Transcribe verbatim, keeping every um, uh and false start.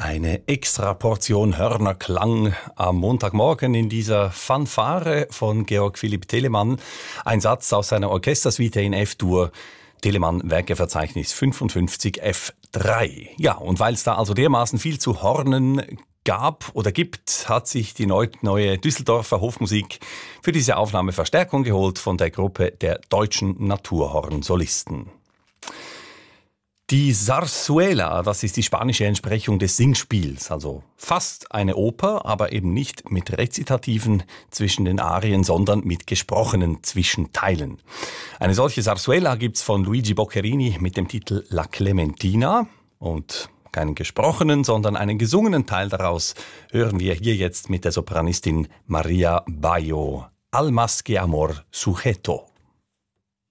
Eine extra Portion Hörnerklang am Montagmorgen in dieser Fanfare von Georg Philipp Telemann. Ein Satz aus seiner Orchestersuite in F-Dur. Telemann Werkeverzeichnis fünfundfünfzig F drei. Ja, und weil es da also dermaßen viel zu hornen gab oder gibt, hat sich die neue Düsseldorfer Hofmusik für diese Aufnahme Verstärkung geholt von der Gruppe der Deutschen Naturhorn-Solisten. Die Zarzuela, das ist die spanische Entsprechung des Singspiels, also fast eine Oper, aber eben nicht mit Rezitativen zwischen den Arien, sondern mit gesprochenen Zwischenteilen. Eine solche Zarzuela gibt's von Luigi Boccherini mit dem Titel La Clementina und keinen gesprochenen, sondern einen gesungenen Teil daraus hören wir hier jetzt mit der Sopranistin Maria Bayo. Al más que amor sujeto.